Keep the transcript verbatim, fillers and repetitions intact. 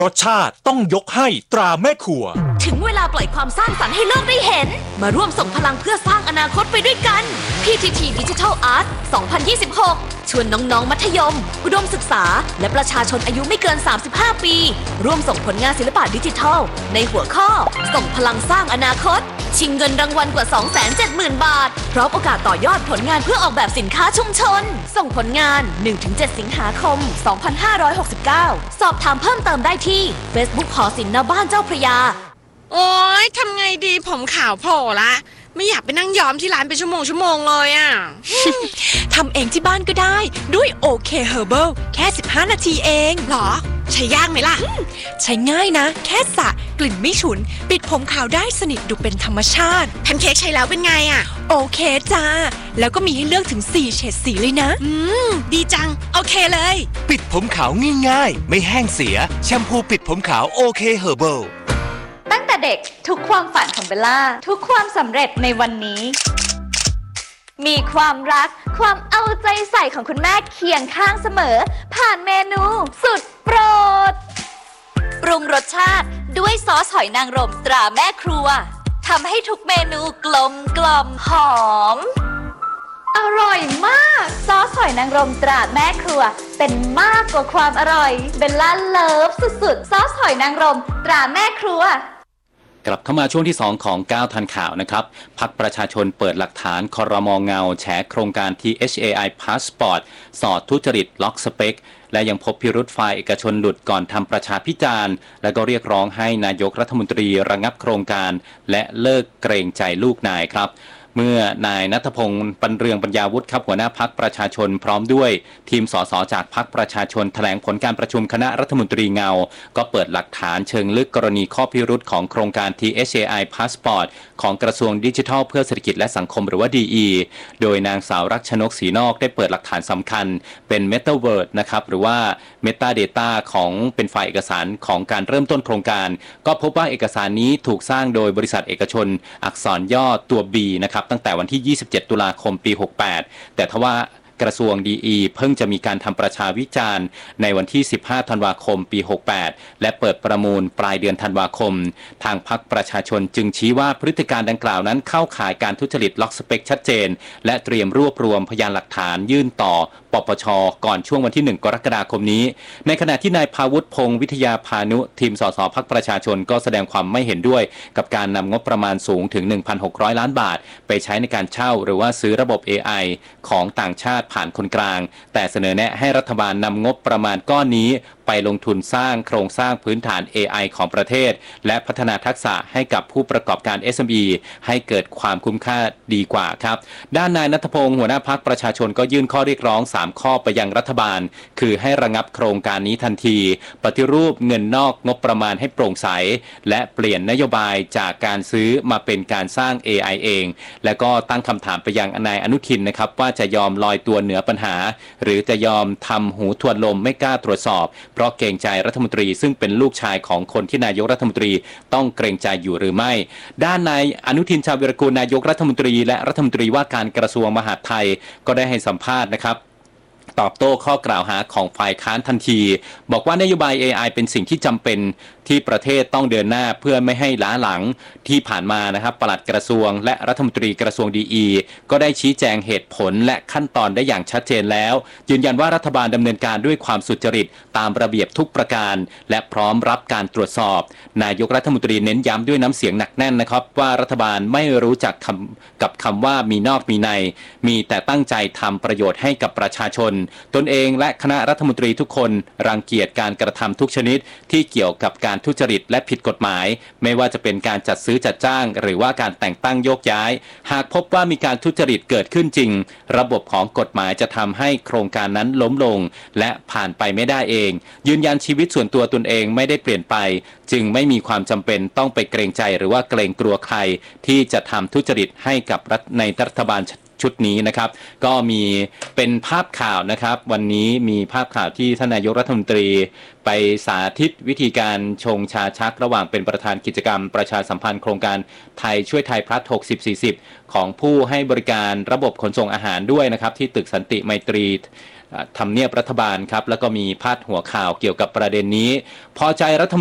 รสชาติต้องยกให้ตราแม่ครัวถึงเวลาปล่อยความสร้างสรรค์ให้โลกได้เห็นมาร่วมส่งพลังเพื่อสร้างอนาคตไปด้วยกัน พี ที ที Digital Art สองพันยี่สิบหก ชวนน้องๆมัธยมอุดมศึกษาและประชาชนอายุไม่เกิน สามสิบห้า ปีร่วมส่งผลงานศิลปะดิจิทัลในหัวข้อส่งพลังสร้างอนาคตชิงเงินรางวัลกว่า สองแสนเจ็ดหมื่น บาทพร้อมโอกาสต่อยอดผลงานเพื่อออกแบบสินค้าชุมชนส่งผลงาน หนึ่งถึงเจ็ด สิงหาคม สองพันห้าร้อยหกสิบเก้า สอบถามเพิ่มเติมได้ที่ Facebook หอศิลป์ณบ้านเจ้าพระยาโอ๊ยทำไงดีผมขาวโผล่ละไม่อยากไปนั่งย้อมที่ร้านเป็นชั่วโมงชั่วโมงเลยอ่ะทำเองที่บ้านก็ได้ด้วย โอ เค Herbal แค่สิบห้านาทีเองหรอใช้ยากไหมล่ะใช้ง่ายนะแค่สระกลิ่นไม่ฉุนปิดผมขาวได้สนิทดูเป็นธรรมชาติแพนเค้กใช้แล้วเป็นไงอ่ะโอเคจ้าแล้วก็มีให้เลือกถึงสี่เฉดสีเลยนะอืมดีจังโอเคเลยปิดผมขาวง่ายๆไม่แห้งเสียแชมพูปิดผมขาวโอเค Herbal ตั้งแต่เด็กทุกความฝันของเบลล่าทุกความสำเร็จในวันนี้มีความรักความเอาใจใส่ของคุณแม่เคียงข้างเสมอผ่านเมนูสุดโปรดปรุงรสชาติด้วยซอสหอยนางรมตราแม่ครัวทำให้ทุกเมนูกลมกล่อมหอมอร่อยมากซอสหอยนางรมตราแม่ครัวเป็นมากกว่าความอร่อยเบลล่าเลิฟสุดๆซอสหอยนางรมตราแม่ครัวกลับเข้ามาช่วงที่สองของก้าวทันข่าวนะครับพรรคประชาชนเปิดหลักฐานครม.เงาแฉโครงการ ที เอช เอ ไอ Passport สอดทุจริตล็อกสเปคและยังพบพิรุธฝ่ายเอกชนหลุดก่อนทำประชาพิจารณ์และก็เรียกร้องให้นายกรัฐมนตรีระงับโครงการและเลิกเกรงใจลูกนายครับเมื่อนายณัฐพงศ์ปัญเรืองปัญญาวุฒิครับหัวหน้าพรรคประชาชนพร้อมด้วยทีมสสจากพรรคประชาชนแถลงผลการประชุมคณะรัฐมนตรีเงาก็เปิดหลักฐานเชิงลึกกรณีข้อพิรุธของโครงการ ที เอช เอ ไอ Passport ของกระทรวงดิจิทัลเพื่อเศรษฐกิจและสังคมหรือว่า ดี อี โดยนางสาวรักชนกศรีนอกได้เปิดหลักฐานสำคัญเป็น Metaverse นะครับหรือว่า Metadata ของเป็นไฟล์เอกสารของการเริ่มต้นโครงการก็พบว่าเอกสารนี้ถูกสร้างโดยบริษัทเอกชนอักษรย่อตัว B นะครับตั้งแต่วันที่ยี่สิบเจ็ดตุลาคมปีหกสิบแปดแต่ทว่ากระทรวง ดี อี เพิ่งจะมีการทำประชาวิจารณ์ในวันที่สิบห้าธันวาคมปีหกสิบแปดและเปิดประมูลปลายเดือนธันวาคมทางพรรคประชาชนจึงชี้ว่าพฤติการดังกล่าวนั้นเข้าข่ายการทุจริตล็อกสเปคชัดเจนและเตรียมรวบรวมพยานหลักฐานยื่นต่อปปช.ก่อนช่วงวันที่หนึ่งกรกฎาคมนี้ในขณะที่นายภาวุฒิพงศ์วิทยาพานุทีมสสพรรคประชาชนก็แสดงความไม่เห็นด้วยกับการนำงบประมาณสูงถึง หนึ่งพันหกร้อย ล้านบาทไปใช้ในการเช่าหรือว่าซื้อระบบ เอ ไอ ของต่างชาติผ่านคนกลางแต่เสนอแนะให้รัฐบาลนำงบประมาณก้อนนี้ไปลงทุนสร้างโครงสร้างพื้นฐาน เอ ไอ ของประเทศและพัฒนาทักษะให้กับผู้ประกอบการ เอส เอ็ม อี ให้เกิดความคุ้มค่าดีกว่าครับด้านนายณัฐพงศ์หัวหน้าพรรคประชาชนก็ยื่นข้อเรียกร้องสามข้อไปยังรัฐบาลคือให้ระงับโครงการนี้ทันทีปฏิรูปเงินนอกงบประมาณให้โปร่งใสและเปลี่ยนนโยบายจากการซื้อมาเป็นการสร้าง เอ ไอ เองและก็ตั้งคำถามไปยังนายอนุทินนะครับว่าจะยอมลอยตัวเหนือปัญหาหรือจะยอมทำหูทวนลมไม่กล้าตรวจสอบเพราะเกรงใจรัฐมนตรีซึ่งเป็นลูกชายของคนที่นายกรัฐมนตรีต้องเกรงใจอยู่หรือไม่ด้านนายอนุทินชาญวิรากูลนายกรัฐมนตรีและรัฐมนตรีว่าการกระทรวงมหาดไทยก็ได้ให้สัมภาษณ์นะครับตอบโต้ข้อกล่าวหาของฝ่ายค้านทันทีบอกว่านโยบาย เอ ไอ เป็นสิ่งที่จำเป็นที่ประเทศต้องเดินหน้าเพื่อไม่ให้ล้าหลังที่ผ่านมานะครับปลัดกระทรวงและรัฐมนตรีกระทรวง ดี อี ก็ได้ชี้แจงเหตุผลและขั้นตอนได้อย่างชัดเจนแล้วยืนยันว่ารัฐบาลดำเนินการด้วยความสุจริตตามระเบียบทุกประการและพร้อมรับการตรวจสอบนายกรัฐมนตรีเน้นย้ำด้วยน้ำเสียงหนักแน่นนะครับว่ารัฐบาลไม่รู้จักคำกับคำว่ามีนอกมีในมีแต่ตั้งใจทำประโยชน์ให้กับประชาชนตนเองและคณะรัฐมนตรีทุกคนรังเกียจการกระทำทุกชนิดที่เกี่ยวกับการทุจริตและผิดกฎหมายไม่ว่าจะเป็นการจัดซื้อจัดจ้างหรือว่าการแต่งตั้งโยกย้ายหากพบว่ามีการทุจริตเกิดขึ้นจริงระบบของกฎหมายจะทำให้โครงการนั้นล้มลงและผ่านไปไม่ได้เองยืนยันชีวิตส่วนตัวตนเองไม่ได้เปลี่ยนไปจึงไม่มีความจำเป็นต้องไปเกรงใจหรือว่าเกรงกลัวใครที่จะทำทุจริตให้กับรัฐในรัฐบาลชชุดนี้นะครับก็มีเป็นภาพข่าวนะครับวันนี้มีภาพข่าวที่ท่านนายกรัฐมนตรีไปสาธิตวิธีการชงชาชักระหว่างเป็นประธานกิจกรรมประชาสัมพันธ์โครงการไทยช่วยไทยพลัสหกสิบ สี่สิบของผู้ให้บริการระบบขนส่งอาหารด้วยนะครับที่ตึกสันติไมตรีทำเนียบรัฐบาลครับแล้วก็มีพาดหัวข่าวเกี่ยวกับประเด็นนี้พอใจรัฐ